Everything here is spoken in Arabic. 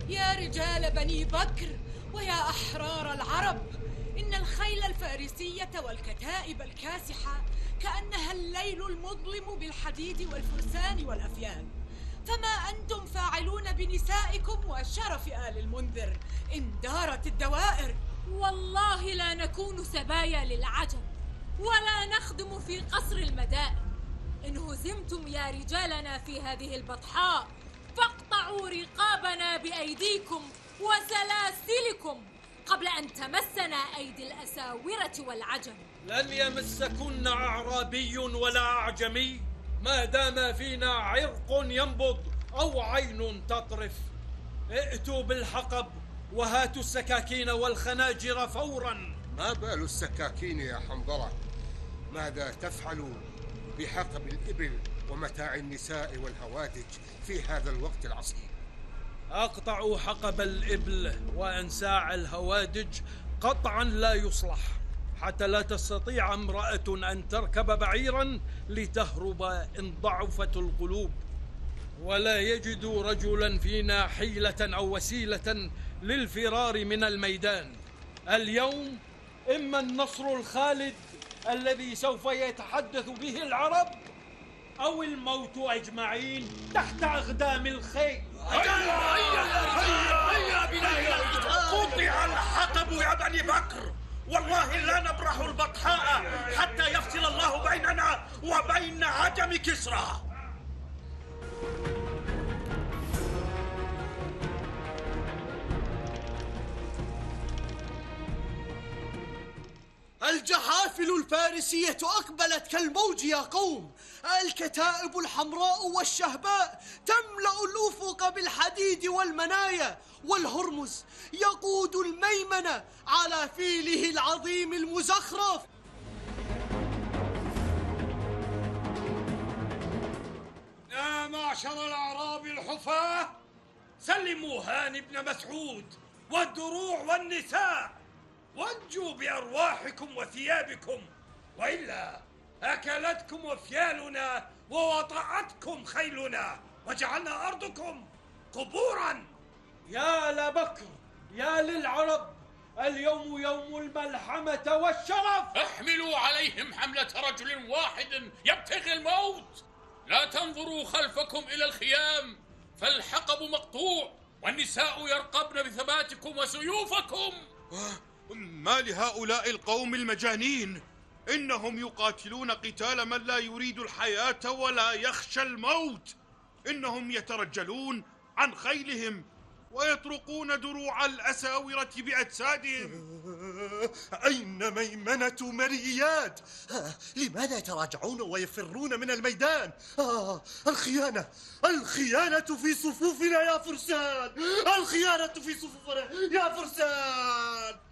يا رجال بني بكر ويا أحرار العرب، إن الخيل الفارسية والكتائب الكاسحة كأنها الليل المظلم بالحديد والفرسان والأفيال. فما أنتم فاعلون بنسائكم وشرف آل المنذر إن دارت الدوائر؟ والله لا نكون سبايا للعجم ولا نخدم في قصر المدائن. إن هزمتم يا رجالنا في هذه البطحاء فاقطعوا رقابنا بأيديكم وسلاسلكم قبل أن تمسنا أيدي الأساورة والعجم. لن يمسكن أعرابي ولا أعجمي ما دام فينا عرق ينبض أو عين تطرف. ائتوا بالحقب وهاتوا السكاكين والخناجر فورا. ما بال السكاكين يا حنظلة؟ ماذا تفعل بحقب الإبل ومتاع النساء والهوادج في هذا الوقت العصيب؟ أقطع حقب الإبل وأنساع الهوادج قطعا لا يصلح، حتى لا تستطيع امرأة أن تركب بعيرا لتهرب إن ضعفت القلوب، ولا يجد رجلا فينا حيلة أو وسيلة للفرار من الميدان. اليوم إما النصر الخالد الذي سوف يتحدث به العرب، أو الموت أجمعين تحت أقدام الخيل. هيا بنا. قطع الحطب يا بني بكر، والله لا نبرح البطحاء حتى يفصل الله بيننا وبين عجم كسرى. الجحافل الفارسية أقبلت كالموج يا قوم. الكتائب الحمراء والشهباء تملأ الأفق بالحديد والمنايا، والهرمز يقود الميمنة على فيله العظيم المزخرف. يا معشر الأعراب الحفاة، سلموا هاني بن مسعود والدروع والنساء، وانجوا بأرواحكم وثيابكم، وإلا أكلتكم أفيالنا ووطأتكم خيلنا وجعلنا أرضكم قبورا. يا لبكر، يا للعرب، اليوم يوم الملحمة والشرف. احملوا عليهم حملة رجل واحد يبتغي الموت. لا تنظروا خلفكم إلى الخيام، فالحقب مقطوع والنساء يرقبن بثباتكم وسيوفكم. ما لهؤلاء القوم المجانين؟ إنهم يقاتلون قتال من لا يريد الحياة ولا يخشى الموت. إنهم يترجلون عن خيلهم ويطرقون دروع الأساورة بأجسادهم. أين ميمنة مرياد؟ لماذا يتراجعون ويفرون من الميدان؟ الخيانة في صفوفنا يا فرسان، الخيانة في صفوفنا يا فرسان.